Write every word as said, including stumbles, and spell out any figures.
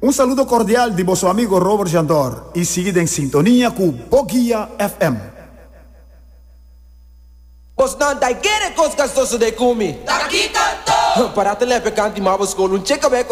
Un saludo cordial de vuestro amigo Robert Jandor y sigue en sintonía con Bogia F M. Os não dai querer coscas tosse de cumi. Daqui canto. Para te lepe canti mabos com um checa